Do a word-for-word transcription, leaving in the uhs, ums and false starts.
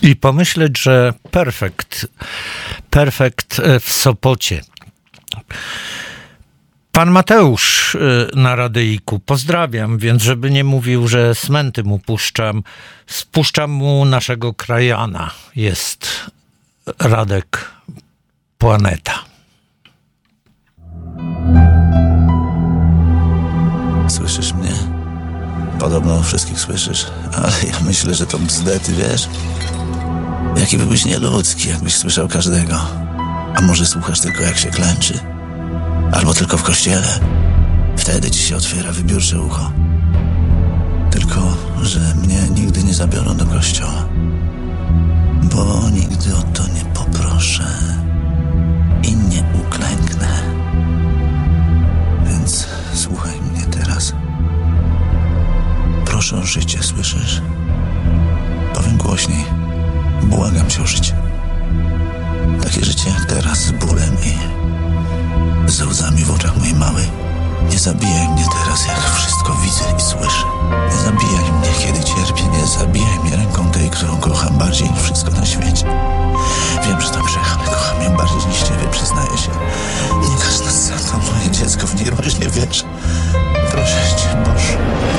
i pomyśleć, że perfekt, perfekt w Sopocie. Pan Mateusz na radyjku, pozdrawiam, więc żeby nie mówił, że smęty mu puszczam, spuszczam mu naszego krajana. Jest Radek Planeta. Słyszysz mnie? Podobno wszystkich słyszysz, ale ja myślę, że to bzdety, wiesz? Jaki byłbyś nieludzki, jakbyś słyszał każdego. A może słuchasz tylko, jak się klęczy? Albo tylko w kościele. Wtedy ci się otwiera wybiórcze ucho. Tylko, że mnie nigdy nie zabiorą do kościoła. Bo nigdy o to nie poproszę. I nie uklęknę. Więc słuchaj mnie teraz. Proszę o życie, słyszysz? Powiem głośniej. Błagam cię o życie. Takie życie jak teraz, z bólem i ze łzami w oczach mojej małej. Nie zabijaj mnie teraz, jak wszystko widzę i słyszę.